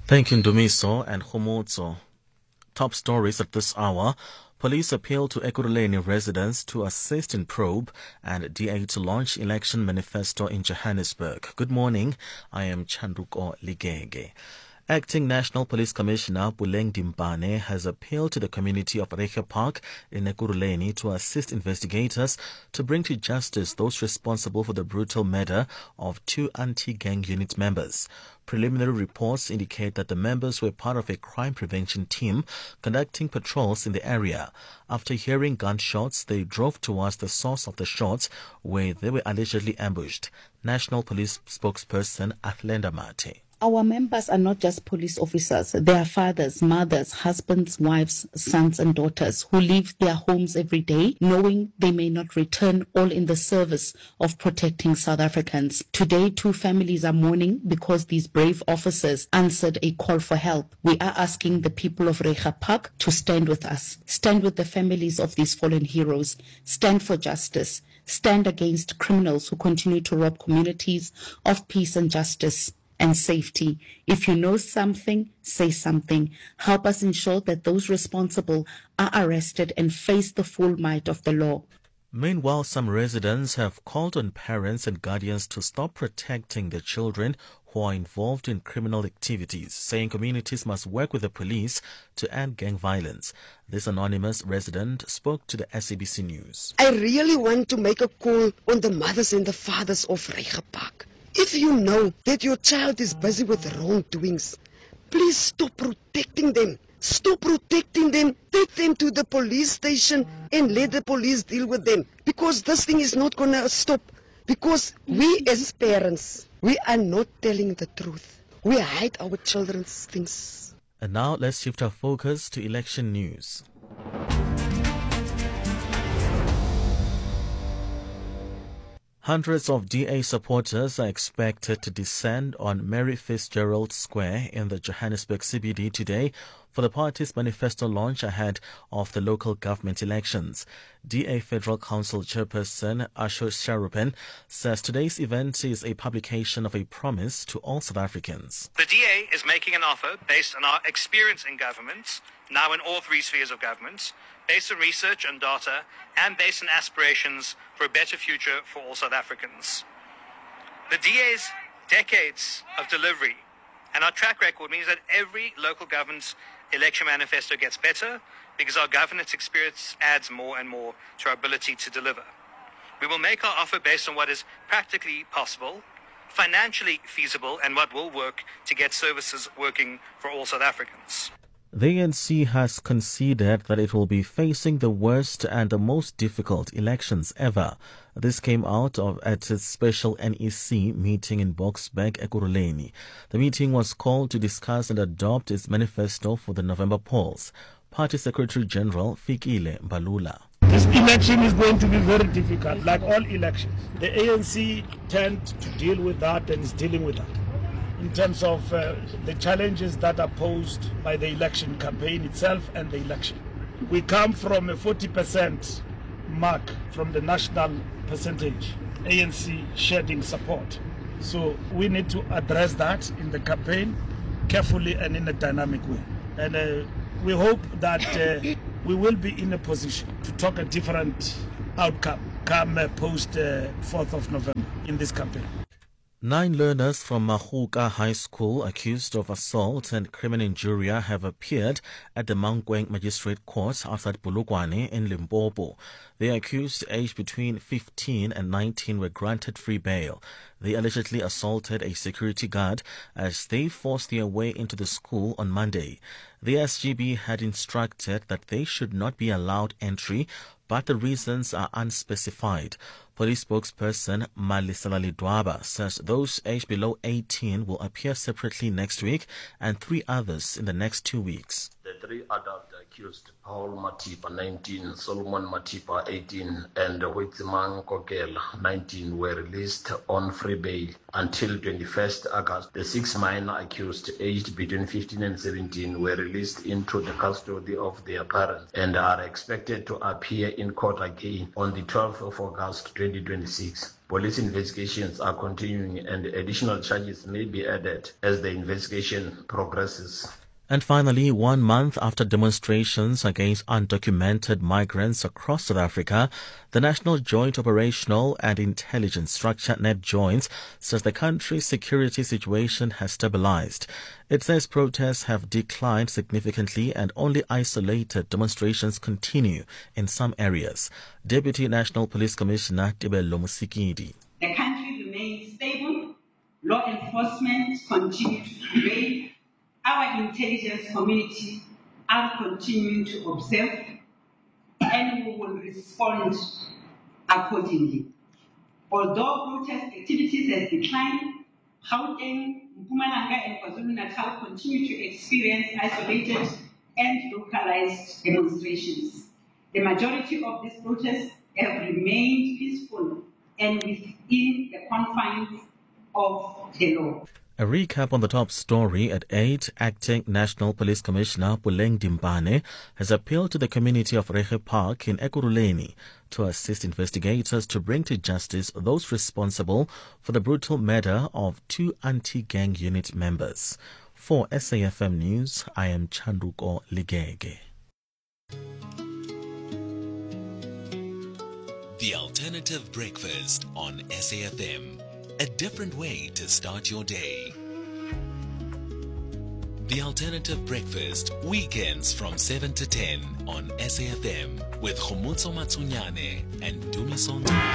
Thank you, Ndumiso and Khomotso. Top stories at this hour. Police appeal to Ekurhuleni residents to assist in probe and DA to launch election manifesto in Johannesburg. Good morning. I am Chanduko Ligege. Acting National Police Commissioner Puleng Dimpane has appealed to the community of Reiger Park in Ekurhuleni to assist investigators to bring to justice those responsible for the brutal murder of two anti-gang unit members. Preliminary reports indicate that the members were part of a crime prevention team conducting patrols in the area. After hearing gunshots, they drove towards the source of the shots where they were allegedly ambushed. National Police spokesperson Athlenda Mate. Our members are not just police officers. They are fathers, mothers, husbands, wives, sons and daughters who leave their homes every day knowing they may not return, all in the service of protecting South Africans. Today, two families are mourning because these brave officers answered a call for help. We are asking the people of Reiger Park to stand with us. Stand with the families of these fallen heroes. Stand for justice. Stand against criminals who continue to rob communities of peace and justice and safety. If you know something, say something. Help us ensure that those responsible are arrested and face the full might of the law. Meanwhile, some residents have called on parents and guardians to stop protecting their children who are involved in criminal activities, saying communities must work with the police to end gang violence. This anonymous resident spoke to the SABC News. I really want to make a call on the mothers and the fathers of Reiger Park. If you know that your child is busy with wrongdoings, please stop protecting them. Stop protecting them. Take them to the police station and let the police deal with them. Because this thing is not going to stop. Because we as parents, we are not telling the truth. We hide our children's things. And now let's shift our focus to election news. Hundreds of DA supporters are expected to descend on Mary Fitzgerald Square in the Johannesburg CBD today for the party's manifesto launch ahead of the local government elections. DA Federal Council Chairperson Asho Sharupen says today's event is a publication of a promise to all South Africans. The DA is making an offer based on our experience in government, now in all three spheres of government, based on research and data, and based on aspirations for a better future for all South Africans. The DA's decades of delivery and our track record means that every local government's election manifesto gets better because our governance experience adds more and more to our ability to deliver. We will make our offer based on what is practically possible, financially feasible, and what will work to get services working for all South Africans. The ANC has conceded that it will be facing the worst and the most difficult elections ever. This came out at its special NEC meeting in Boksburg, Ekurhuleni. The meeting was called to discuss and adopt its manifesto for the November polls. Party Secretary General Fikile Mbalula. This election is going to be very difficult, like all elections. The ANC tend to deal with that and is dealing with that. In terms of the challenges that are posed by the election campaign itself and the election. We come from a 40% mark from the national percentage, ANC shedding support. So we need to address that in the campaign carefully and in a dynamic way. And we hope that we will be in a position to talk a different outcome come post 4th of November in this campaign. 9 learners from Mahuka High School accused of assault and criminal injury have appeared at the Mankweng Magistrate Court outside Polokwane in Limpopo. The accused, aged between 15 and 19, were granted free bail. They allegedly assaulted a security guard as they forced their way into the school on Monday. The SGB had instructed that they should not be allowed entry, but the reasons are unspecified. Police spokesperson Malisala Lidwaba says those aged below 18 will appear separately next week and 3 others in the next 2 weeks. The the 3 adult accused, Paul Matipa, 19, Solomon Matipa, 18, and Huitziman Kokela, 19, were released on free bail until 21st August. The 6 minor accused, aged between 15 and 17, were released into the custody of their parents and are expected to appear in court again on the 12th of August 2026. Police investigations are continuing and additional charges may be added as the investigation progresses. And finally, 1 month after demonstrations against undocumented migrants across South Africa, the National Joint Operational and Intelligence Structure, NEPJOINT, says the country's security situation has stabilized. It says protests have declined significantly and only isolated demonstrations continue in some areas. Deputy National Police Commissioner Tebello Musikidi. The country remains stable, law enforcement continue to prevail, our intelligence community are continuing to observe, and we will respond accordingly. Although protest activities have declined, Gauteng, Mpumalanga, and KwaZulu-Natal continue to experience isolated and localized demonstrations. The majority of these protests have remained peaceful and within the confines of the law. A recap on the top story at 8, Acting National Police Commissioner Puleng Dimbane has appealed to the community of Reche Park in Ekurhuleni to assist investigators to bring to justice those responsible for the brutal murder of 2 anti-gang unit members. For SAFM News, I am Chanduko Ligege. The Alternative Breakfast on SAFM. A different way to start your day. The Alternative Breakfast, weekends from 7 to 10 on SAFM with Khomotso Matsunyane and Dumisonto.